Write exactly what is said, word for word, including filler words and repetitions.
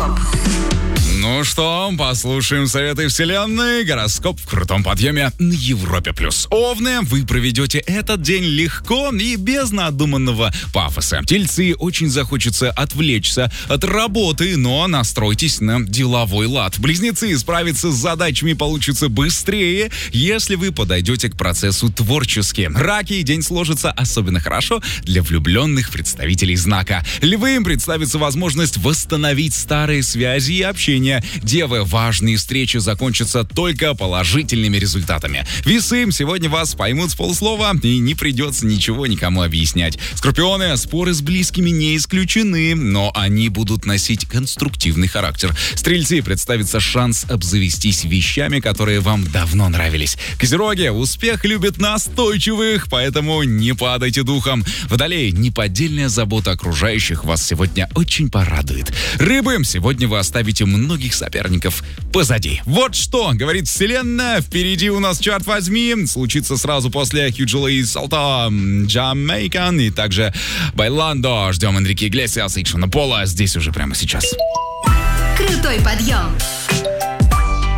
Ну что, послушаем советы вселенной. Гороскоп в крутом подъеме на Европе+. Овны, вы проведете этот день легко и без надуманного пафоса. Тельцы, очень захочется отвлечься от работы, но настройтесь на деловой лад. Близнецы, справиться с задачами получится быстрее, если вы подойдете к процессу творчески. Раки, день сложится особенно хорошо для влюбленных представителей знака. Львы, им представится возможность восстановить старые связи и общение. Девы, важные встречи закончатся только положительными результатами. Весы, сегодня вас поймут с полуслова и не придется ничего никому объяснять. Скорпионы, споры с близкими не исключены, но они будут носить конструктивный характер. Стрельцы, представится шанс обзавестись вещами, которые вам давно нравились. Козероги, успех любит настойчивых, поэтому не падайте духом. Водолеи, неподдельная забота окружающих вас сегодня очень порадует. Рыбы, сегодня вы оставите многих соперников позади. Вот что говорит вселенная. Впереди у нас, черт возьми, случится сразу после Хьюджела Салта, Jamaican и также Байландо. Ждем Энрике Иглесиаса и Шона Пола здесь уже прямо сейчас. Крутой подъем.